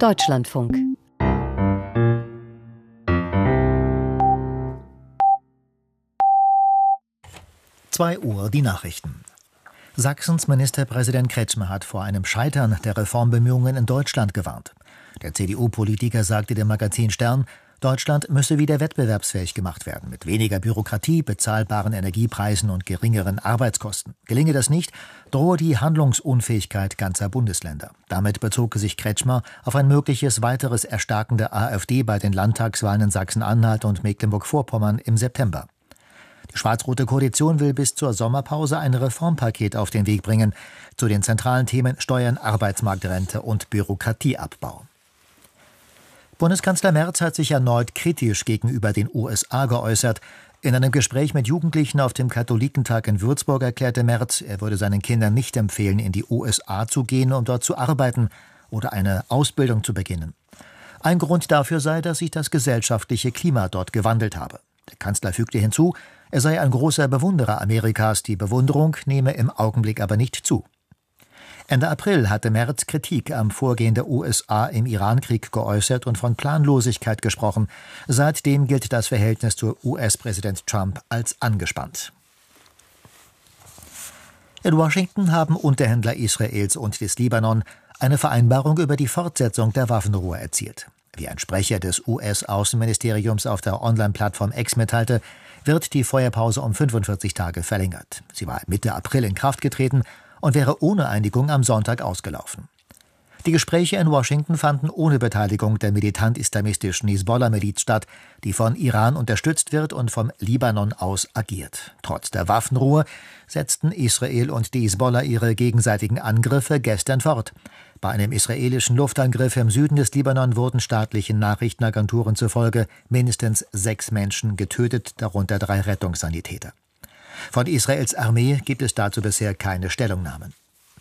Deutschlandfunk. Uhr die Nachrichten. Sachsens Ministerpräsident Kretschmer hat vor einem Scheitern der Reformbemühungen in Deutschland gewarnt. Der CDU-Politiker sagte dem Magazin Stern, Deutschland müsse wieder wettbewerbsfähig gemacht werden, mit weniger Bürokratie, bezahlbaren Energiepreisen und geringeren Arbeitskosten. Gelinge das nicht, drohe die Handlungsunfähigkeit ganzer Bundesländer. Damit bezog sich Kretschmer auf ein mögliches weiteres Erstarken der AfD bei den Landtagswahlen in Sachsen-Anhalt und Mecklenburg-Vorpommern im September. Die schwarz-rote Koalition will bis zur Sommerpause ein Reformpaket auf den Weg bringen, zu den zentralen Themen Steuern, Arbeitsmarktrente und Bürokratieabbau. Bundeskanzler Merz hat sich erneut kritisch gegenüber den USA geäußert. In einem Gespräch mit Jugendlichen auf dem Katholikentag in Würzburg erklärte Merz, er würde seinen Kindern nicht empfehlen, in die USA zu gehen, um dort zu arbeiten oder eine Ausbildung zu beginnen. Ein Grund dafür sei, dass sich das gesellschaftliche Klima dort gewandelt habe. Der Kanzler fügte hinzu, er sei ein großer Bewunderer Amerikas, die Bewunderung nehme im Augenblick aber nicht zu. Ende April hatte Merz Kritik am Vorgehen der USA im Irankrieg geäußert und von Planlosigkeit gesprochen. Seitdem gilt das Verhältnis zu US-Präsident Trump als angespannt. In Washington haben Unterhändler Israels und des Libanon eine Vereinbarung über die Fortsetzung der Waffenruhe erzielt. Wie ein Sprecher des US-Außenministeriums auf der Online-Plattform X mitteilte, wird die Feuerpause um 45 Tage verlängert. Sie war Mitte April in Kraft getreten und wäre ohne Einigung am Sonntag ausgelaufen. Die Gespräche in Washington fanden ohne Beteiligung der militant-islamistischen Hisbollah-Miliz statt, die von Iran unterstützt wird und vom Libanon aus agiert. Trotz der Waffenruhe setzten Israel und die Hisbollah ihre gegenseitigen Angriffe gestern fort. Bei einem israelischen Luftangriff im Süden des Libanon wurden staatlichen Nachrichtenagenturen zufolge mindestens 6 Menschen getötet, darunter 3 Rettungssanitäter. Von Israels Armee gibt es dazu bisher keine Stellungnahmen.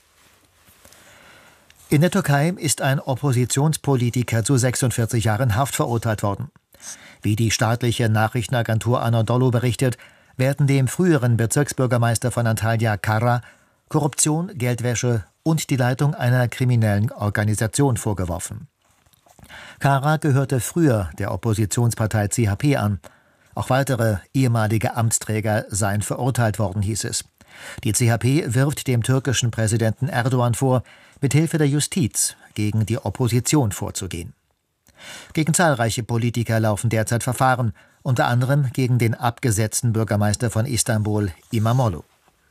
In der Türkei ist ein Oppositionspolitiker zu 46 Jahren Haft verurteilt worden. Wie die staatliche Nachrichtenagentur Anadolu berichtet, werden dem früheren Bezirksbürgermeister von Antalya Kara Korruption, Geldwäsche und die Leitung einer kriminellen Organisation vorgeworfen. Kara gehörte früher der Oppositionspartei CHP an. Auch weitere ehemalige Amtsträger seien verurteilt worden, hieß es. Die CHP wirft dem türkischen Präsidenten Erdogan vor, mithilfe der Justiz gegen die Opposition vorzugehen. Gegen zahlreiche Politiker laufen derzeit Verfahren, unter anderem gegen den abgesetzten Bürgermeister von Istanbul, İmamoğlu.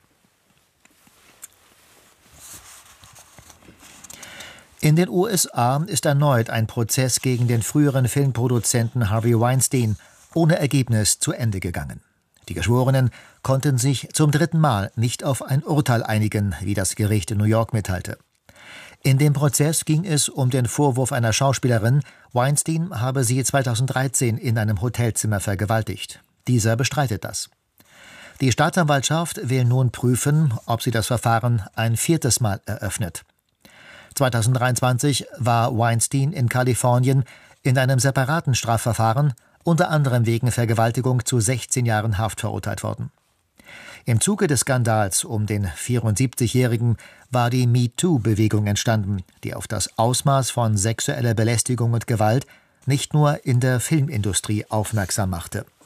In den USA ist erneut ein Prozess gegen den früheren Filmproduzenten Harvey Weinstein ohne Ergebnis zu Ende gegangen. Die Geschworenen konnten sich zum 3. Mal nicht auf ein Urteil einigen, wie das Gericht in New York mitteilte. In dem Prozess ging es um den Vorwurf einer Schauspielerin, Weinstein habe sie 2013 in einem Hotelzimmer vergewaltigt. Dieser bestreitet das. Die Staatsanwaltschaft will nun prüfen, ob sie das Verfahren ein 4. Mal eröffnet. 2023 war Weinstein in Kalifornien in einem separaten Strafverfahren unter anderem wegen Vergewaltigung zu 16 Jahren Haft verurteilt worden. Im Zuge des Skandals um den 74-Jährigen war die MeToo-Bewegung entstanden, die auf das Ausmaß von sexueller Belästigung und Gewalt nicht nur in der Filmindustrie aufmerksam machte.